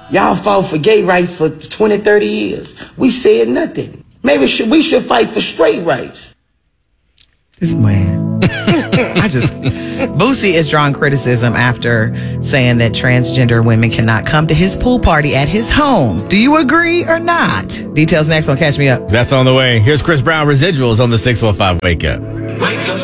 Y'all fought for gay rights for 20, 30 years. We said nothing. Maybe we should fight for straight rights. This man. Boosie is drawing criticism after saying that transgender women cannot come to his pool party at his home. Do you agree or not? Details next on Catch Me Up. That's on the way. Here's Chris Brown, Residuals on the 615 Wake Up. Wake up.